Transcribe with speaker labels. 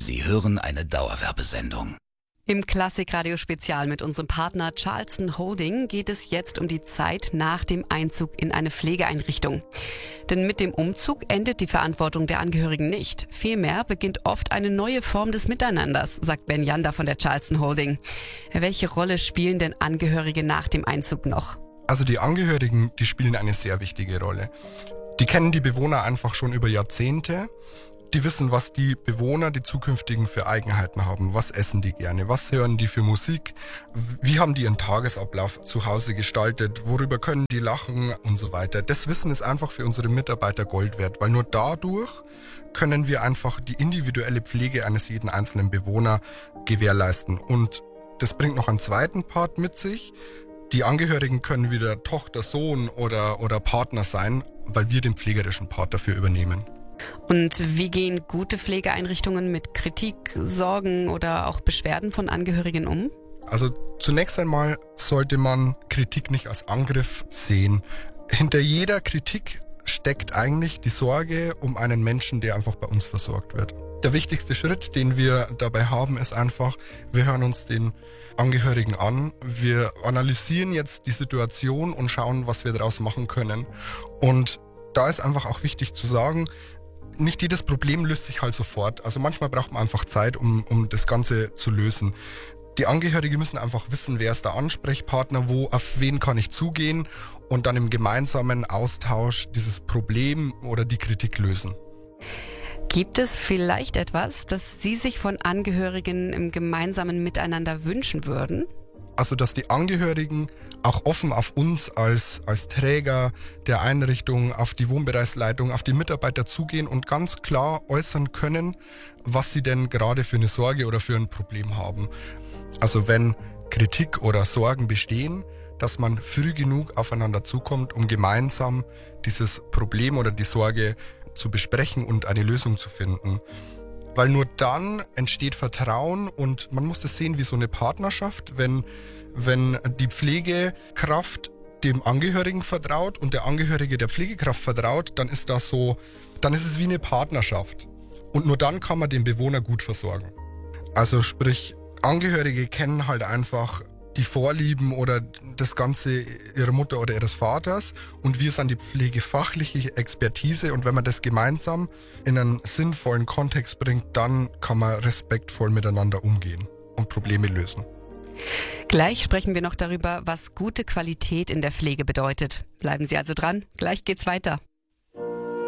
Speaker 1: Sie hören eine Dauerwerbesendung.
Speaker 2: Im Klassik-Radio-Spezial mit unserem Partner Charleston Holding geht es jetzt um die Zeit nach dem Einzug in eine Pflegeeinrichtung. Denn mit dem Umzug endet die Verantwortung der Angehörigen nicht. Vielmehr beginnt oft eine neue Form des Miteinanders, sagt Ben Janda von der Charleston Holding. Welche Rolle spielen denn Angehörige nach dem Einzug noch?
Speaker 3: Also die Angehörigen, die spielen eine sehr wichtige Rolle. Die kennen die Bewohner einfach schon über Jahrzehnte. Die wissen, was die Bewohner, die zukünftigen, für Eigenheiten haben. Was essen die gerne? Was hören die für Musik? Wie haben die ihren Tagesablauf zu Hause gestaltet? Worüber können die lachen und so weiter? Das Wissen ist einfach für unsere Mitarbeiter Gold wert, weil nur dadurch können wir einfach die individuelle Pflege eines jeden einzelnen Bewohner gewährleisten. Und das bringt noch einen zweiten Part mit sich. Die Angehörigen können wieder Tochter, Sohn oder Partner sein, weil wir den pflegerischen Part dafür übernehmen.
Speaker 2: Und wie gehen gute Pflegeeinrichtungen mit Kritik, Sorgen oder auch Beschwerden von Angehörigen um?
Speaker 3: Also zunächst einmal sollte man Kritik nicht als Angriff sehen. Hinter jeder Kritik steckt eigentlich die Sorge um einen Menschen, der einfach bei uns versorgt wird. Der wichtigste Schritt, den wir dabei haben, ist einfach, wir hören uns den Angehörigen an, wir analysieren jetzt die Situation und schauen, was wir daraus machen können. Und da ist einfach auch wichtig zu sagen, nicht jedes Problem löst sich halt sofort. Also manchmal braucht man einfach Zeit, um das Ganze zu lösen. Die Angehörigen müssen einfach wissen, wer ist der Ansprechpartner, auf wen kann ich zugehen und dann im gemeinsamen Austausch dieses Problem oder die Kritik lösen.
Speaker 2: Gibt es vielleicht etwas, das Sie sich von Angehörigen im gemeinsamen Miteinander wünschen würden?
Speaker 3: Also, dass die Angehörigen auch offen auf uns als Träger der Einrichtung, auf die Wohnbereichsleitung, auf die Mitarbeiter zugehen und ganz klar äußern können, was sie denn gerade für eine Sorge oder für ein Problem haben. Also wenn Kritik oder Sorgen bestehen, dass man früh genug aufeinander zukommt, um gemeinsam dieses Problem oder die Sorge zu besprechen und eine Lösung zu finden. Weil nur dann entsteht Vertrauen und man muss das sehen wie so eine Partnerschaft. Wenn die Pflegekraft dem Angehörigen vertraut und der Angehörige der Pflegekraft vertraut, dann ist es wie eine Partnerschaft. Und nur dann kann man den Bewohner gut versorgen. Also sprich, Angehörige kennen halt einfach die Vorlieben oder das Ganze ihrer Mutter oder ihres Vaters und wir sind die pflegefachliche Expertise und wenn man das gemeinsam in einen sinnvollen Kontext bringt, dann kann man respektvoll miteinander umgehen und Probleme lösen.
Speaker 2: Gleich sprechen wir noch darüber, was gute Qualität in der Pflege bedeutet. Bleiben Sie also dran, gleich geht's weiter.